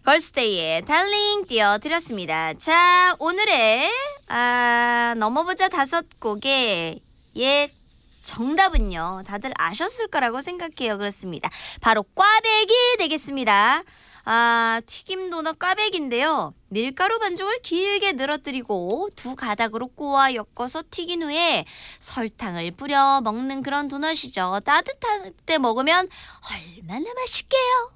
걸스데이의 달링 띄워드렸습니다. 자, 오늘의 넘어보자 5곡의 정답은요, 다들 아셨을 거라고 생각해요. 그렇습니다. 바로 꽈배기 되겠습니다. 튀김 도넛 꽈배기인데요. 밀가루 반죽을 길게 늘어뜨리고 두 가닥으로 꼬아 엮어서 튀긴 후에 설탕을 뿌려 먹는 그런 도넛이죠. 따뜻할 때 먹으면 얼마나 맛있게요.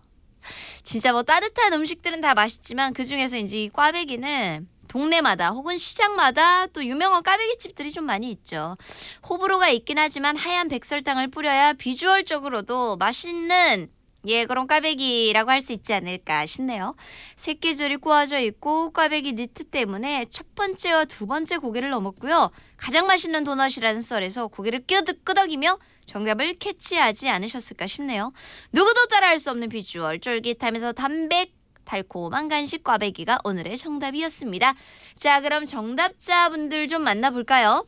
진짜 뭐 따뜻한 음식들은 다 맛있지만 그중에서 이제 이 꽈배기는 동네마다 혹은 시장마다 또 유명한 꽈배기집들이 좀 많이 있죠. 호불호가 있긴 하지만 하얀 백설탕을 뿌려야 비주얼적으로도 맛있는 그런 꽈배기라고 할 수 있지 않을까 싶네요. 새끼줄이 꼬아져 있고 꽈배기 니트 때문에 첫 번째와 두 번째 고개를 넘었고요. 가장 맛있는 도넛이라는 썰에서 고개를 끄덕이며 정답을 캐치하지 않으셨을까 싶네요. 누구도 따라할 수 없는 비주얼, 쫄깃하면서 달콤한 간식 꽈배기가 오늘의 정답이었습니다. 자, 그럼 정답자분들 좀 만나볼까요?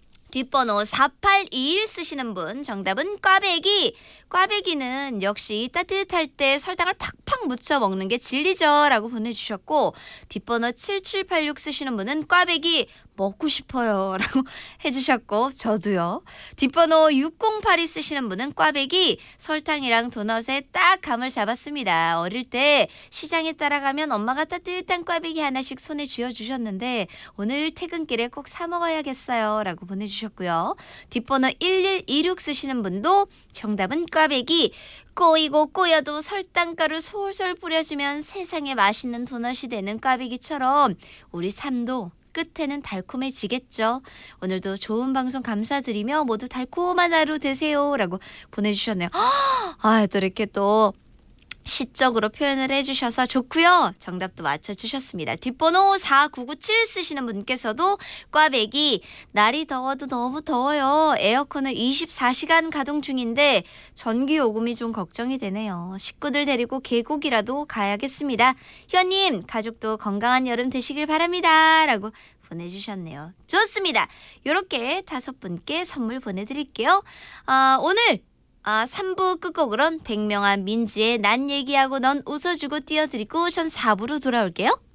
뒷번호 4821 쓰시는 분, 정답은 꽈배기. 꽈배기는 역시 따뜻할 때 설탕을 팍팍 묻혀 먹는 게 진리죠 라고 보내주셨고, 뒷번호 7786 쓰시는 분은 꽈배기 먹고 싶어요 라고 해주셨고, 저도요. 뒷번호 6082 쓰시는 분은 꽈배기, 설탕이랑 도넛에 딱 감을 잡았습니다. 어릴 때 시장에 따라가면 엄마가 따뜻한 꽈배기 하나씩 손에 쥐어주셨는데 오늘 퇴근길에 꼭 사 먹어야겠어요 라고 보내주셨고요. 뒷번호 1126 쓰시는 분도 정답은 꽈배기. 꼬이고 꼬여도 설탕가루 솔솔 뿌려주면 세상에 맛있는 도넛이 되는 꽈배기처럼 우리 삶도 끝에는 달콤해지겠죠. 오늘도 좋은 방송 감사드리며 모두 달콤한 하루 되세요 라고 보내주셨네요. 또 이렇게 또 시적으로 표현을 해주셔서 좋고요. 정답도 맞춰주셨습니다. 뒷번호 4997 쓰시는 분께서도 꽈배기, 날이 더워도 너무 더워요. 에어컨을 24시간 가동 중인데 전기요금이 좀 걱정이 되네요. 식구들 데리고 계곡이라도 가야겠습니다. 희원님, 가족도 건강한 여름 되시길 바랍니다 라고 보내주셨네요. 좋습니다. 이렇게 5분께 선물 보내드릴게요. 오늘 3부 끝곡으론 백명아 민지의 난 얘기하고 넌 웃어주고 띄워드리고 전 4부로 돌아올게요.